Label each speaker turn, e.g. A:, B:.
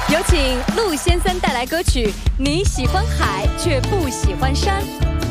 A: 有请陆先生带来歌曲《你喜欢海却不喜欢山》。